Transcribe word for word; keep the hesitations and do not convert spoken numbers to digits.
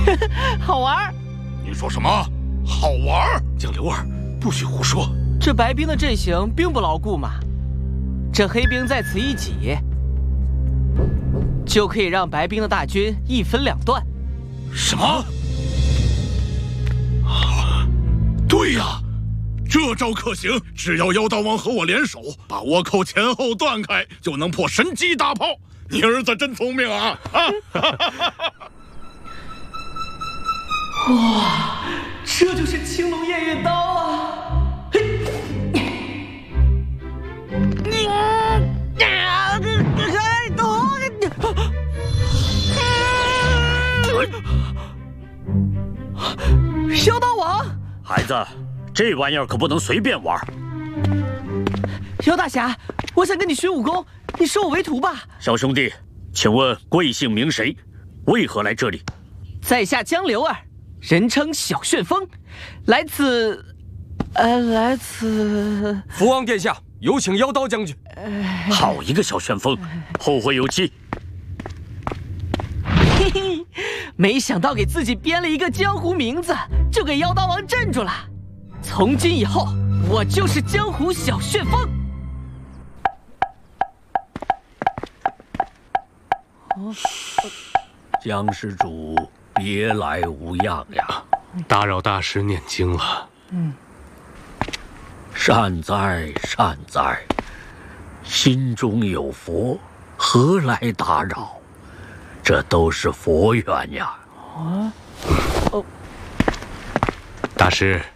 好玩。 你说什么？好玩？ 江流儿，不许胡说。 这白兵的阵型并不牢固嘛，这黑兵在此一挤，就可以让白兵的大军一分两断。 什么？啊，对呀，这招可行。只要妖刀王和我联手，把倭寇前后断开，就能破神机大炮。你儿子真聪明啊！啊！ 哇，这就是青龙偃月刀啊！嘿，你啊，开刀！妖刀王， 孩子，这玩意儿可不能随便玩。 姚大侠，我想跟你学武功，你收我为徒吧。 小兄弟，请问贵姓名谁？为何来这里？ 在下江流儿，人称小旋风，来自，呃，来自。 福王殿下，有请妖刀将军。 好一个小旋风，后会有期。 嘿嘿，没想到给自己编了一个江湖名字，就给妖刀王镇住了。从今以后，我就是江湖小旋风。哦， 江施主别来无恙呀！ 打扰大师念经了。 嗯， 善哉善哉，心中有佛，何来打扰？这都是佛缘呀！ 啊，哦， 大师，